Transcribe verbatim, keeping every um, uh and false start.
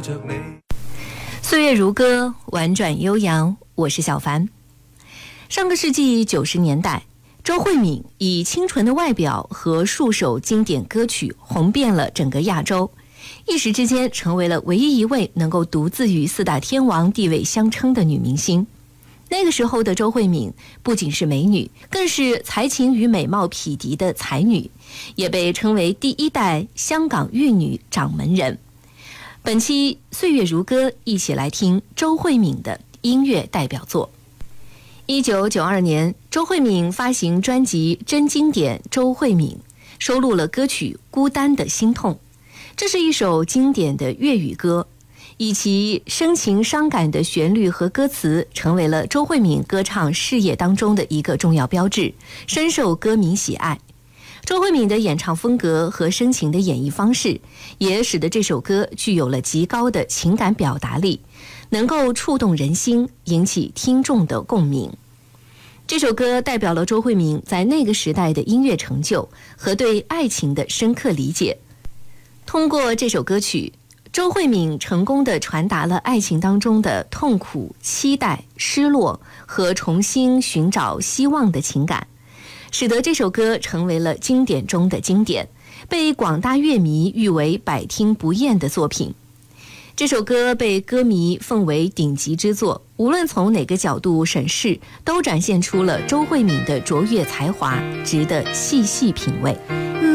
着你。 岁月如歌，婉转悠扬，我是小凡。上个世纪九十年代，周慧敏以清纯的外表和数首经典歌曲红遍了整个亚洲，一时之间成为了唯一一位能够独自与四大天王地位相称的女明星。那个时候的周慧敏不仅是美女，更是才情与美貌匹敌的才女，也被称为第一代香港玉女掌门人。本期岁月如歌，一起来听周慧敏的音乐代表作。一九九二年，周慧敏发行专辑《真经典周慧敏》，收录了歌曲《孤单的心痛》。这是一首经典的粤语歌，以其深情伤感的旋律和歌词，成为了周慧敏歌唱事业当中的一个重要标志，深受歌迷喜爱。周慧敏的演唱风格和深情的演绎方式，也使得这首歌具有了极高的情感表达力，能够触动人心，引起听众的共鸣。这首歌代表了周慧敏在那个时代的音乐成就和对爱情的深刻理解。通过这首歌曲，周慧敏成功地传达了爱情当中的痛苦、期待、失落和重新寻找希望的情感，使得这首歌成为了经典中的经典，被广大乐迷誉为百听不厌的作品。这首歌被歌迷奉为顶级之作，无论从哪个角度审视，都展现出了周慧敏的卓越才华，值得细细品味。